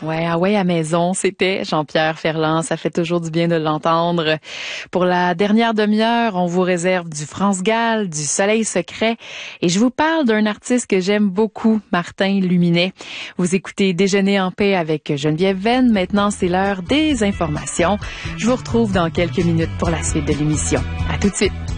Ouais, ah ouais, à maison, c'était Jean-Pierre Ferland. Ça fait toujours du bien de l'entendre. Pour la dernière demi-heure, on vous réserve du France Gall, du Soleil secret. Et je vous parle d'un artiste que j'aime beaucoup, Martin Luminet. Vous écoutez Déjeuner en paix avec Geneviève Venn. Maintenant, c'est l'heure des informations. Je vous retrouve dans quelques minutes pour la suite de l'émission. À tout de suite.